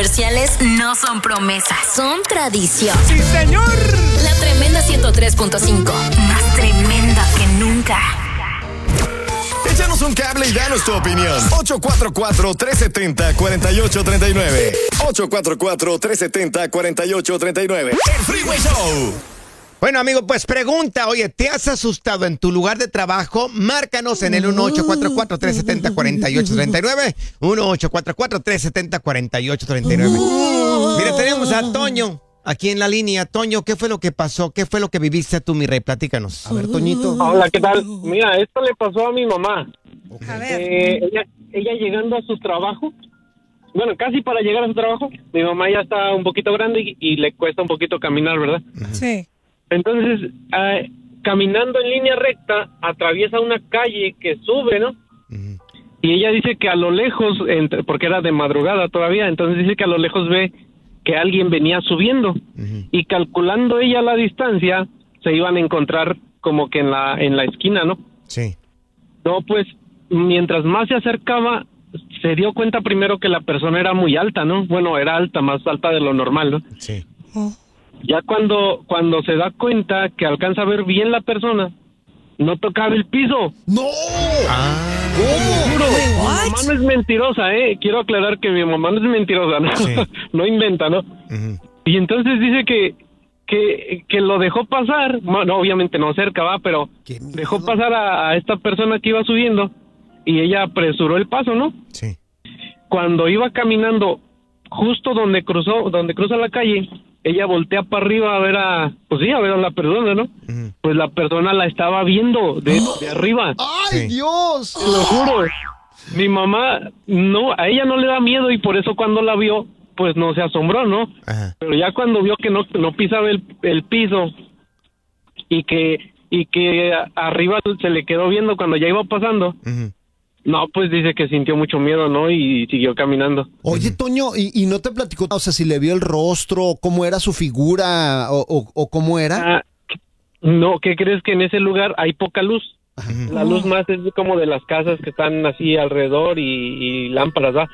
comerciales no son promesas, son tradición. ¡Sí, señor! La Tremenda 103.5, más tremenda que nunca. Échanos un cable y danos tu opinión. 844-370-4839. 844-370-4839. El Freeway Show. Bueno, amigo, pues pregunta, oye, ¿te has asustado en tu lugar de trabajo? Márcanos en el 1844-370-4839. 1844-370-4839. Mira, tenemos a Toño aquí en la línea. Toño, ¿qué fue lo que pasó? ¿Qué fue lo que viviste tú, mi rey? Platícanos. A ver, Toñito. Hola, ¿qué tal? Mira, esto le pasó a mi mamá. Okay. A ver. Ella llegando a su trabajo, bueno, casi para llegar a su trabajo, mi mamá ya está un poquito grande y le cuesta un poquito caminar, ¿verdad? Sí. Entonces, caminando en línea recta, atraviesa una calle que sube, ¿no? Uh-huh. Y ella dice que a lo lejos, porque era de madrugada todavía, entonces dice que a lo lejos ve que alguien venía subiendo. Uh-huh. Y calculando ella la distancia, se iban a encontrar como que en la esquina, ¿no? Sí. No, pues, mientras más se acercaba, se dio cuenta primero que la persona era muy alta, ¿no? Bueno, era alta, más alta de lo normal, ¿no? Sí. Oh. Ya cuando se da cuenta que alcanza a ver bien la persona, no tocaba el piso. ¡No! Juro, mi mamá no es mentirosa, ¿eh? Quiero aclarar que mi mamá no es mentirosa, ¿no? Sí. No inventa, ¿no? Uh-huh. Y entonces dice que lo dejó pasar, no, obviamente no cerca, va, pero dejó pasar a esta persona que iba subiendo y ella apresuró el paso, ¿no? Sí. Cuando iba caminando justo donde cruza la calle, ella voltea para arriba a ver a la persona, ¿no? Uh-huh. Pues la persona la estaba viendo de arriba. ¡Ay, sí. Dios! Te lo juro. Mi mamá, no, a ella no le da miedo y por eso cuando la vio, pues no se asombró, ¿no? Uh-huh. Pero ya cuando vio que no pisaba el piso y que arriba se le quedó viendo cuando ya iba pasando, uh-huh. No, pues dice que sintió mucho miedo, ¿no? Y siguió caminando. Oye, Toño, ¿y no te platicó, o sea, si le vio el rostro, cómo era su figura o cómo era? No, ¿qué crees? Que en ese lugar hay poca luz. Uh-huh. La luz más es como de las casas que están así alrededor y lámparas, ¿va?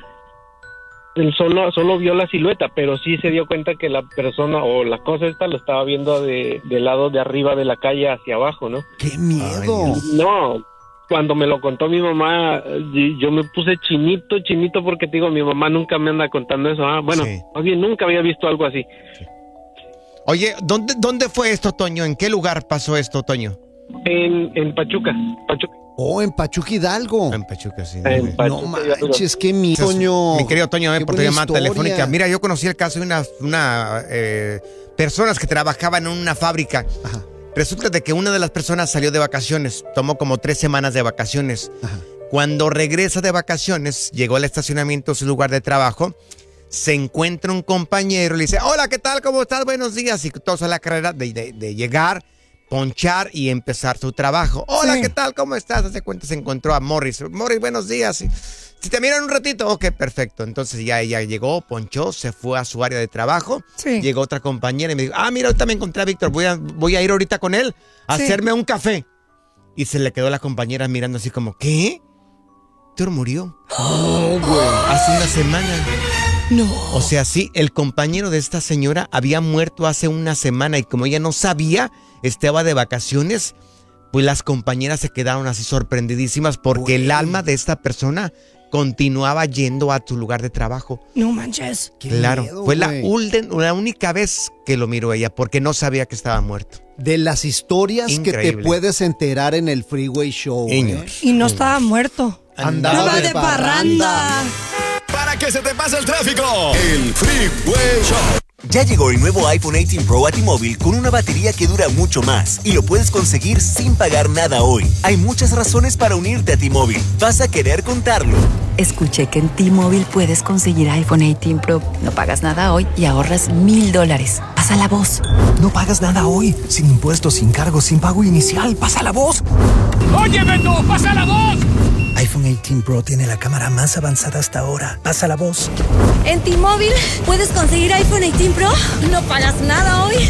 Solo vio la silueta, pero sí se dio cuenta que la persona o la cosa esta lo estaba viendo del lado de arriba de la calle hacia abajo, ¿no? ¡Qué miedo! No. Cuando me lo contó mi mamá, yo me puse chinito, porque te digo, mi mamá nunca me anda contando eso. Bueno, sí. Más bien nunca había visto algo así. Sí. Oye, ¿dónde fue esto, Toño? ¿En qué lugar pasó esto, Toño? En Pachuca. Oh, en Pachuca Hidalgo. En Pachuca, sí. No manches, qué miedo, Toño. Mi querido Toño, por tu llamada telefónica. Mira, yo conocí el caso de una personas que trabajaban en una fábrica. Ajá. Resulta de que una de las personas salió de vacaciones, tomó como 3 semanas de vacaciones. Ajá. Cuando regresa de vacaciones, llegó al estacionamiento, su lugar de trabajo, se encuentra un compañero y le dice, hola, ¿qué tal? ¿Cómo estás? Buenos días. Y todos a la carrera de llegar, ponchar y empezar su trabajo. Hola, sí. ¿Qué tal? ¿Cómo estás? Hace cuenta se encontró a Morris. Morris, buenos días. Si te miran un ratito, ok, perfecto. Entonces ya ella llegó, ponchó, se fue a su área de trabajo. Sí. Llegó otra compañera y me dijo, mira, ahorita me encontré a Víctor, voy a ir ahorita con él a hacerme un café. Y se le quedó la compañera mirando así como, ¿qué? Víctor murió. Oh, güey. Hace una semana. No. O sea, sí, el compañero de esta señora había muerto hace una semana y como ella no sabía, estaba de vacaciones, pues las compañeras se quedaron así sorprendidísimas porque el alma de esta persona continuaba yendo a tu lugar de trabajo. No manches. Claro, miedo, fue la única vez que lo miró ella porque no sabía que estaba muerto. De las historias increíble que te puedes enterar en el Freeway Show. Y no estaba muerto. Andaba de parranda. Para que se te pase el tráfico, el Freeway Show. Ya llegó el nuevo iPhone 18 Pro a T-Mobile con una batería que dura mucho más y lo puedes conseguir sin pagar nada hoy. Hay muchas razones para unirte a T-Mobile. Vas a querer contarlo. Escuché que en T-Mobile puedes conseguir iPhone 18 Pro. No pagas nada hoy y ahorras $1,000. Pasa la voz. No pagas nada hoy. Sin impuestos, sin cargos, sin pago inicial. Pasa la voz. ¡Oye, Beto! ¡Pasa la voz! iPhone 18 Pro tiene la cámara más avanzada hasta ahora. Pasa la voz. En T-Mobile puedes conseguir iPhone 18 Pro. No pagas nada hoy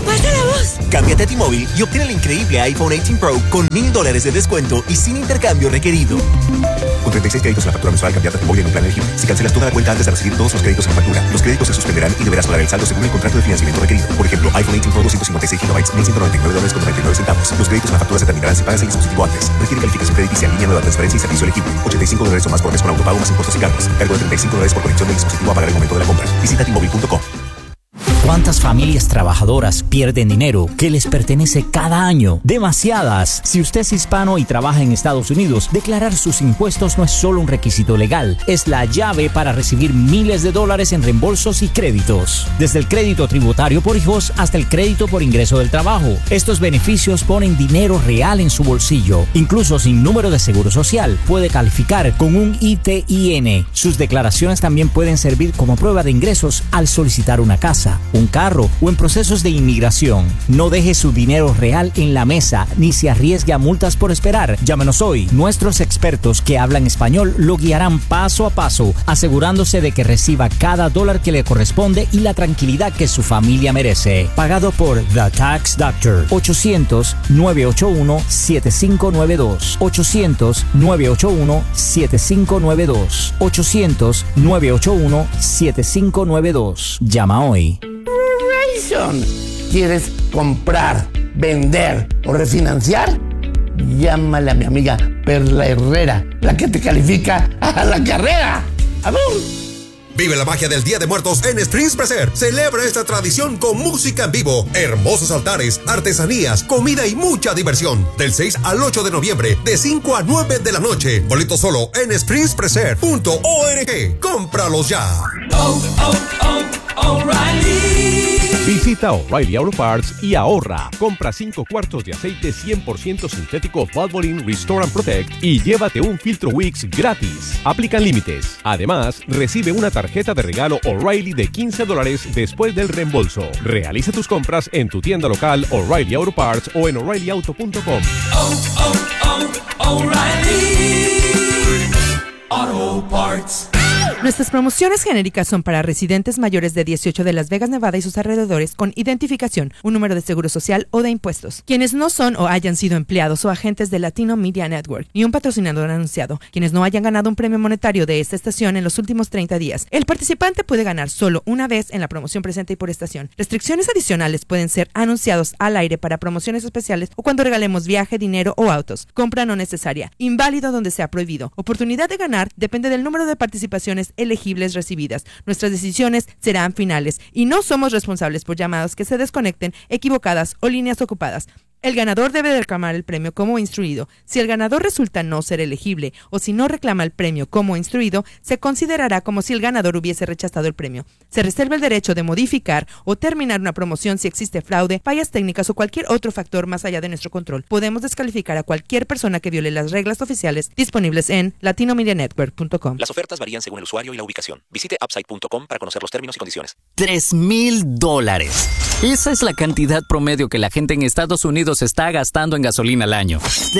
¡Pasa la voz! Cámbiate a T-Mobile y obtén el increíble iPhone 18 Pro con $1,000 de descuento y sin intercambio requerido. Con 36 créditos en la factura mensual, cambiate a T-Mobile en un plan elegible. Si cancelas toda la cuenta antes de recibir todos los créditos en la factura, los créditos se suspenderán y deberás pagar el saldo según el contrato de financiamiento requerido. Por ejemplo, iPhone 18 Pro 256 GB, $1,199.99. Los créditos en la factura se terminarán si pagas el dispositivo antes. Requiere calificación crediticia, línea nueva, transferencia y servicio elegible. $85 o más por mes con autopago más impuestos y cargos. Cargo de $35 por conexión del dispositivo a pagar el momento de la compra. Visita T-Mobile.com. ¿Cuántas familias trabajadoras pierden dinero que les pertenece cada año? Demasiadas. Si usted es hispano y trabaja en Estados Unidos, declarar sus impuestos no es solo un requisito legal, es la llave para recibir miles de dólares en reembolsos y créditos. Desde el crédito tributario por hijos hasta el crédito por ingreso del trabajo. Estos beneficios ponen dinero real en su bolsillo. Incluso sin número de seguro social, puede calificar con un ITIN. Sus declaraciones también pueden servir como prueba de ingresos al solicitar una casa, un carro o en procesos de inmigración. No deje su dinero real en la mesa ni se arriesgue a multas por esperar. Llámenos hoy. Nuestros expertos que hablan español lo guiarán paso a paso, asegurándose de que reciba cada dólar que le corresponde y la tranquilidad que su familia merece. Pagado por The Tax Doctor. 800-981-7592. 800-981-7592. 800-981-7592. Llama hoy. ¿Quieres comprar, vender o refinanciar? Llámale a mi amiga Perla Herrera, la que te califica a la carrera. ¡Vamos! Vive la magia del Día de Muertos en Springs Preser. Celebra esta tradición con música en vivo, hermosos altares, artesanías, comida y mucha diversión. Del 6 al 8 de noviembre, de 5 a 9 de la noche. Boleto solo en springspreser.org. ¡Cómpralos ya! O'Reilly. Visita O'Reilly Auto Parts y ahorra. Compra 5 cuartos de aceite 100% sintético Valvoline Restore and Protect y llévate un filtro Wix gratis. Aplican límites. Además, recibe una tarjeta de regalo O'Reilly de $15 después del reembolso. Realiza tus compras en tu tienda local O'Reilly Auto Parts o en O'ReillyAuto.com. O'Reilly Auto Parts. Nuestras promociones genéricas son para residentes mayores de 18 de Las Vegas, Nevada y sus alrededores con identificación, un número de seguro social o de impuestos. Quienes no son o hayan sido empleados o agentes de Latino Media Network ni un patrocinador anunciado. Quienes no hayan ganado un premio monetario de esta estación en los últimos 30 días. El participante puede ganar solo una vez en la promoción presente y por estación. Restricciones adicionales pueden ser anunciados al aire para promociones especiales o cuando regalemos viaje, dinero o autos. Compra no necesaria. Inválido donde sea prohibido. Oportunidad de ganar depende del número de participaciones elegibles recibidas. Nuestras decisiones serán finales y no somos responsables por llamadas que se desconecten, equivocadas o líneas ocupadas. El ganador debe reclamar el premio como instruido. Si el ganador resulta no ser elegible o si no reclama el premio como instruido, se considerará como si el ganador hubiese rechazado el premio. Se reserva el derecho de modificar o terminar una promoción si existe fraude, fallas técnicas o cualquier otro factor más allá de nuestro control. Podemos descalificar a cualquier persona que viole las reglas oficiales disponibles en latinomedianetwork.com. Las ofertas varían según el usuario y la ubicación. Visite upside.com para conocer los términos y condiciones. $3,000. Esa es la cantidad promedio que la gente en Estados Unidos está gastando en gasolina al año.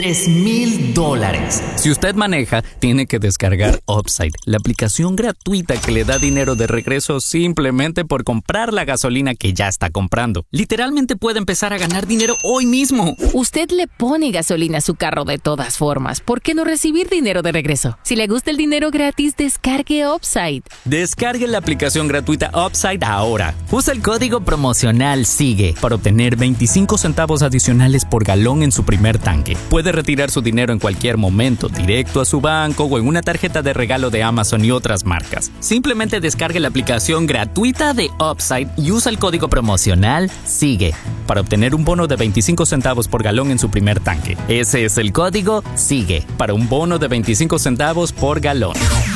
$3,000. Si usted maneja, tiene que descargar Upside, la aplicación gratuita que le da dinero de regreso simplemente por comprar la gasolina que ya está comprando. Literalmente puede empezar a ganar dinero hoy mismo. Usted le pone gasolina a su carro de todas formas. ¿Por qué no recibir dinero de regreso? Si le gusta el dinero gratis, descargue Upside. Descargue la aplicación gratuita Upside ahora. Usa el código promocional SIGUE para obtener 25 centavos adicionales por galón en su primer tanque. Puede retirar su dinero en cualquier momento, directo a su banco o en una tarjeta de regalo de Amazon y otras marcas. Simplemente descargue la aplicación gratuita de Upside y usa el código promocional SIGUE para obtener un bono de 25 centavos por galón en su primer tanque. Ese es el código SIGUE para un bono de 25 centavos por galón.